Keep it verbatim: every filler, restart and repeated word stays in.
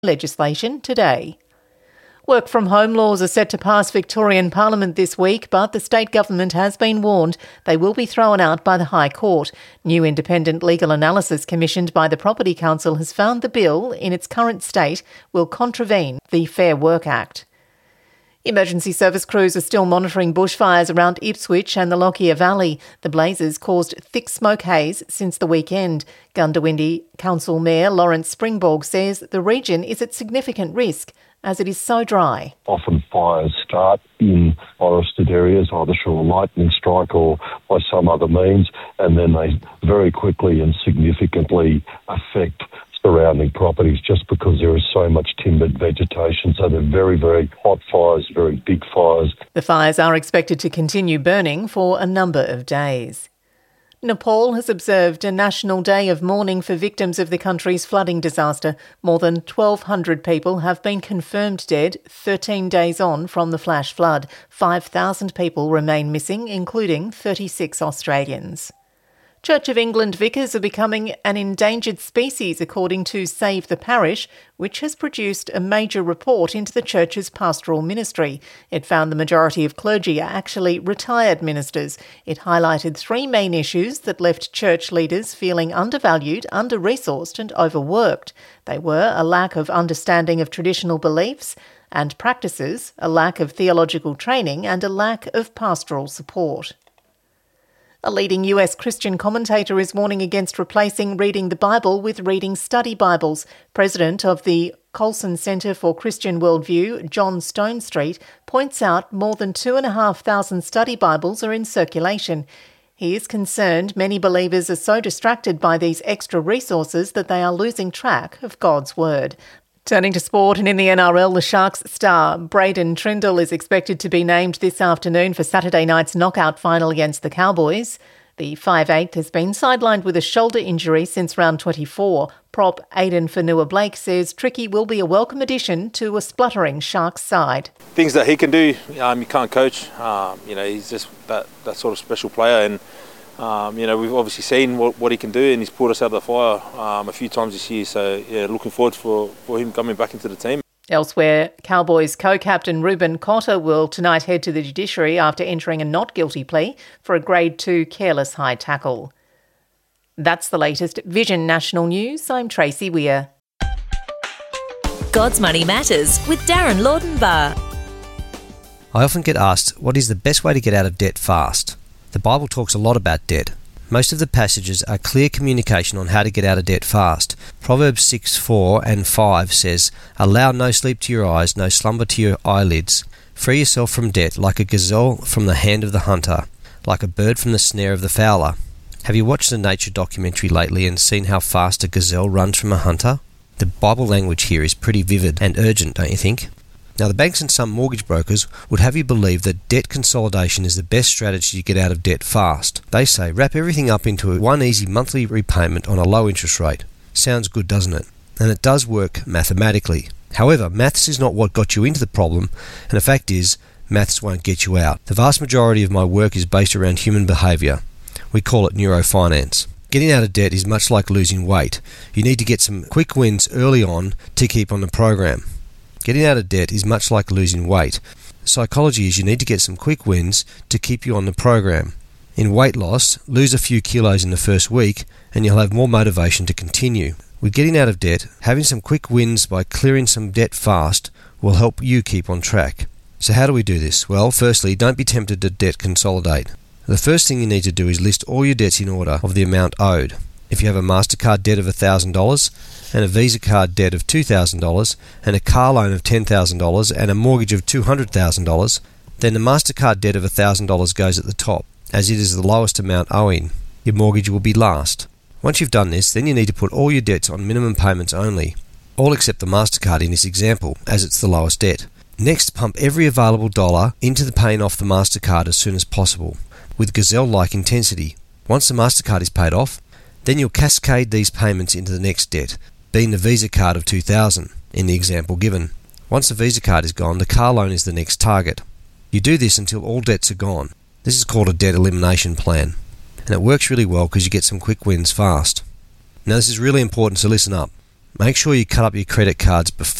legislation today. Work from home laws are set to pass Victorian Parliament this week, but the state government has been warned they will be thrown out by the High Court. New independent legal analysis commissioned by the Property Council has found the bill, in its current state, will contravene the Fair Work Act. Emergency service crews are still monitoring bushfires around Ipswich and the Lockyer Valley. The blazes caused thick smoke haze since the weekend. Goondiwindi Council Mayor Lawrence Springborg says the region is at significant risk as it is so dry. Often fires start in forested areas, either through a lightning strike or by some other means, and then they very quickly and significantly affect surrounding properties just because there is so much timbered vegetation. So they're very, very hot fires, very big fires. The fires are expected to continue burning for a number of days. Nepal has observed a national day of mourning for victims of the country's flooding disaster. More than twelve hundred people have been confirmed dead thirteen days on from the flash flood. five thousand people remain missing, including thirty-six Australians. Church of England vicars are becoming an endangered species, according to Save the Parish, which has produced a major report into the church's pastoral ministry. It found the majority of clergy are actually retired ministers. It highlighted three main issues that left church leaders feeling undervalued, under-resourced and overworked. They were a lack of understanding of traditional beliefs and practices, a lack of theological training and a lack of pastoral support. A leading U S Christian commentator is warning against replacing reading the Bible with reading study Bibles. President of the Colson Centre for Christian Worldview, John Stonestreet, points out more than two and a half thousand study Bibles are in circulation. He is concerned many believers are so distracted by these extra resources that they are losing track of God's Word. Turning to sport, and in the N R L, the Sharks star Braden Trindle is expected to be named this afternoon for Saturday night's knockout final against the Cowboys. The five eighth has been sidelined with a shoulder injury since round twenty-four. Prop Aidan Fanua-Blake says Tricky will be a welcome addition to a spluttering Sharks side. Things that he can do, um, you can't coach. Um, you know, he's just that, that sort of special player, and Um, you know, we've obviously seen what, what he can do, and he's pulled us out of the fire um, a few times this year. So, yeah, looking forward for, for him coming back into the team. Elsewhere, Cowboys co-captain Ruben Cotter will tonight head to the judiciary after entering a not guilty plea for a Grade two careless high tackle. That's the latest Vision National News. I'm Tracy Weir. God's Money Matters with Darren Laudenbar. I often get asked, what is the best way to get out of debt fast? The Bible talks a lot about debt. Most of the passages are clear communication on how to get out of debt fast. Proverbs six, four and five says, "Allow no sleep to your eyes, no slumber to your eyelids. Free yourself from debt like a gazelle from the hand of the hunter, like a bird from the snare of the fowler." Have you watched a nature documentary lately and seen how fast a gazelle runs from a hunter? The Bible language here is pretty vivid and urgent, don't you think? Now, the banks and some mortgage brokers would have you believe that debt consolidation is the best strategy to get out of debt fast. They say wrap everything up into one easy monthly repayment on a low interest rate. Sounds good, doesn't it? And it does work mathematically. However, maths is not what got you into the problem, and the fact is, maths won't get you out. The vast majority of my work is based around human behaviour. We call it neurofinance. Getting out of debt is much like losing weight. You need to get some quick wins early on to keep on the program. Getting out of debt is much like losing weight. Psychology is you need to get some quick wins to keep you on the program. In weight loss, lose a few kilos in the first week and you'll have more motivation to continue. With getting out of debt, having some quick wins by clearing some debt fast will help you keep on track. So how do we do this? Well, firstly, don't be tempted to debt consolidate. The first thing you need to do is list all your debts in order of the amount owed. If you have a MasterCard debt of one thousand dollars and a Visa card debt of two thousand dollars and a car loan of ten thousand dollars and a mortgage of two hundred thousand dollars, then the MasterCard debt of one thousand dollars goes at the top, as it is the lowest amount owing. Your mortgage will be last. Once you've done this, then you need to put all your debts on minimum payments only, all except the MasterCard in this example, as it's the lowest debt. Next, pump every available dollar into the paying off the MasterCard as soon as possible, with gazelle-like intensity. Once the MasterCard is paid off, then you'll cascade these payments into the next debt, being the Visa card of two thousand dollars in the example given. Once the Visa card is gone, the car loan is the next target. You do this until all debts are gone. This is called a debt elimination plan, and it works really well because you get some quick wins fast. Now this is really important, so listen up. Make sure you cut up your credit cards before